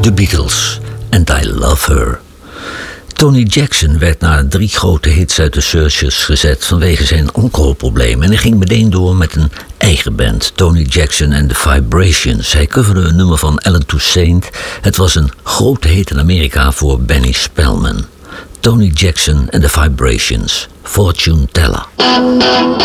The Beatles, And I Love Her. Tony Jackson werd na 3 grote hits uit de searches gezet vanwege zijn alcoholprobleem. En hij ging meteen door met een eigen band, Tony Jackson and the Vibrations. Hij coverde een nummer van Alan Toussaint. Het was een grote hit in Amerika voor Benny Spellman. Tony Jackson and the Vibrations, Fortune Teller.